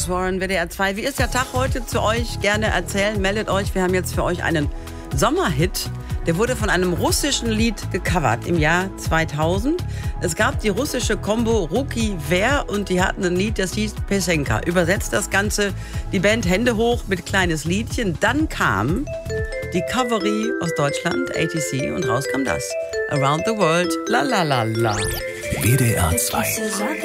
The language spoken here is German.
Alex Warren, WDR 2. Wie ist der Tag heute zu euch? Gerne erzählen, meldet euch. Wir haben jetzt für euch einen Sommerhit. Der wurde von einem russischen Lied gecovert im Jahr 2000. Es gab die russische Combo Ruki Ver und die hatten ein Lied, das hieß Pesenka. Übersetzt das Ganze, die Band Hände hoch mit kleines Liedchen. Dann kam die Coverie aus Deutschland, ATC, und raus kam das. Around the World, la la la la. WDR 2.